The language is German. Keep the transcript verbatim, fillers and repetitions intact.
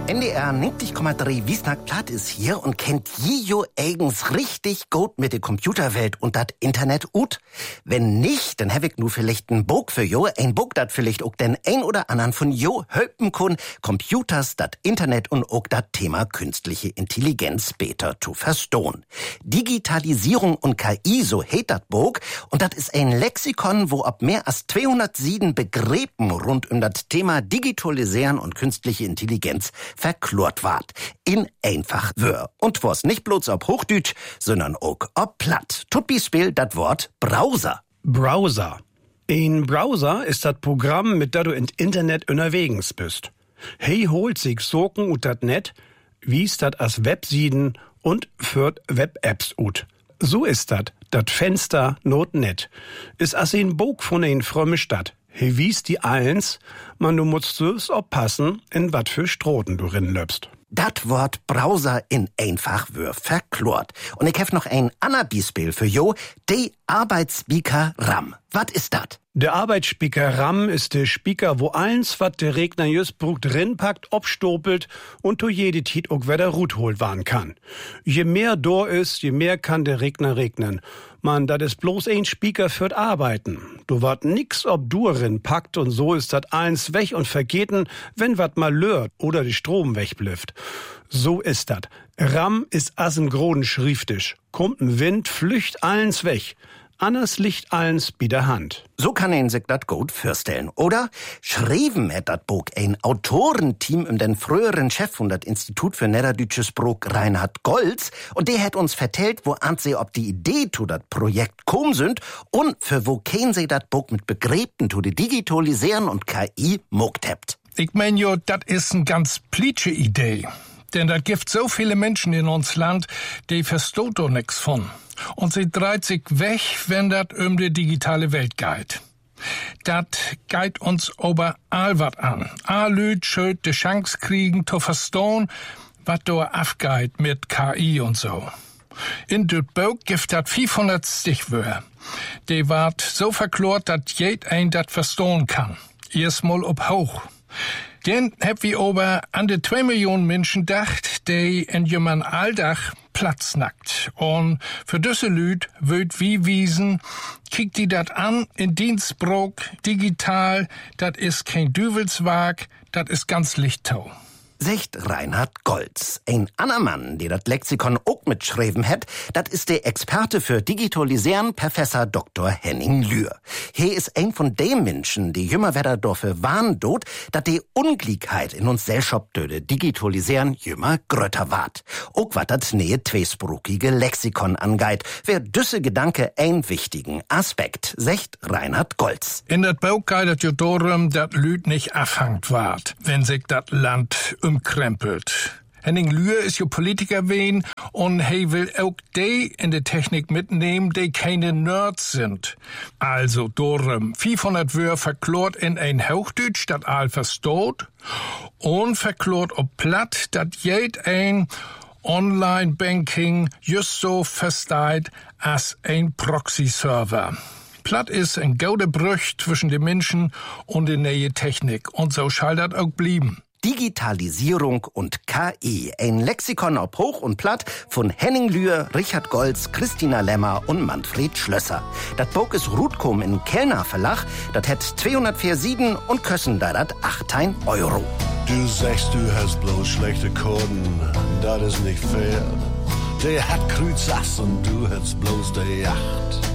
N D R neunzig Komma drei Wiesnack Platt ist hier und kennt Jijo eigens richtig gut mit der Computerwelt und dat Internet ut. Wenn nicht, dann hab ich nur vielleicht ein Buch für Jo, ein Buch, dat vielleicht auch den ein oder anderen von Jo helfen kann, Computers, dat Internet und auch dat Thema künstliche Intelligenz beter zu verstehen. Digitalisierung und K I, so heet dat Buch, und dat ist ein Lexikon, wo ab mehr als zweihundert Sieden Begräben rund um dat Thema Digitalisieren und künstliche Intelligenz verklort ward. In einfach wör. Und was nicht bloß ob Hochdeutsch, sondern auch ob Platt. Tut Beispiel dat Wort Browser. Browser. Ein Browser ist das Programm, mit der du ins Internet unterwegs bist. Hey holt sich Soken ut dat Net, wie's dat as Websieden und führt Web-Apps ut. So ist dat, dat Fenster not net. Is as ein Bog von ein frömme Stadt. He wies die eins, man du musst es oppassen, in wat für Stroten du rinlöpst. Dat Wort Browser in einfach wör verklort. Und ich hef noch ein ander Beispiel für Jo, de Arbeitsspeaker RAM. Wat ist dat? Der Arbeitsspeaker RAM ist der Speaker, wo eins, wat der Regner just brugt, rinpackt, obstopelt und du jede Tit auch wer der Rut holt waren kann. Je mehr do ist, je mehr kann der Regner regnen. Man, dat ist bloß ein Speaker fürt Arbeiten. Du wart nix, ob du rinpackt und so ist dat eins weg und vergeten, wenn wat mal lört oder die Strom wegblifft. So ist dat. RAM ist as en groden Schriftisch. Kommt n Wind, flücht allens weg. Anders liegt allens bi der Hand. So kann ein sich dat gut vorstellen. Oder schrieben hat dat Buch ein Autorenteam um den früheren Chef von dat Institut für Niederdeutsches Sprach, Reinhard Golz, und der hat uns vertellt, wo an sie ob die Idee zu dat Projekt kommen sind und für wo kein sie dat Buch mit Begräbten zu die Digitalisieren und K I mogt hebt. Ich mein jo, dat is n ganz plitsche Idee. Denn da gibt so viele Menschen in uns Land, die versteht doch nix von. Und sie dreht sich weg, wenn dat um die digitale Welt geht. Dat geht uns aber all wat an. All Lüt schuld de Chance kriegen zu verstehen, wat da afgeht mit K I und so. In dit Buch gibt dat vierhundert Stichwörter. Die wart so verklort, dat jed ein dat verstehen kann. Erstmal ob hoch. Den hab wir aber an de zwei Millionen Menschen dacht, die in jemand Alltag Platz nackt. Und für diese Lüd wird wie wiesen, kickt die dat an in Dienstbrook, digital, dat is kein Düvelswag, dat is ganz Lichttau. Secht Reinhard Golz. Ein ander Mann, der dat Lexikon auch mitschreiben hat, dat ist der Experte für Digitalisieren, Professor Doktor Henning Lühr. He ist ein von den Menschen, die jümmer werden dafür warnen dort, dat die Ungleichheit in uns Gesellschaft döde Digitalisieren jümmer grötter ward. Auch wat dat nähe zweisprachige Lexikon angeht, wär düsse Gedanke ein wichtigen Aspekt, secht Reinhard Golz. In dat Buch geht es ja darum, dat Lüd nicht abhangt ward, wenn sich dat Land umkrempelt. Henning Lühr ist jo Politiker wen und he will auch die in der Technik mitnehmen, die keine Nerds sind. Also darum vierhundert Wörter verklort in ein Hochdeutsch, dat all versteht, und verklort ob platt, dat jed ein Online-Banking just so versteht als ein Proxy-Server. Platt ist ein gute Brüch zwischen den Menschen und der neue Technik und so schall dat auch blieben. Digitalisierung und K I. Ein Lexikon ob Hoch und Platt von Henning Lühr, Richard Golz, Christina Lemmer und Manfred Schlösser. Das Buch ist Rutkom in Kellner Verlag. Das hat zweihundertvier Sieden und kosten da dat achtzehn Euro. Du sagst, du hast bloß schlechte Kurden. Das ist nicht fair. Der hat Krüz und du hast bloß der Yacht.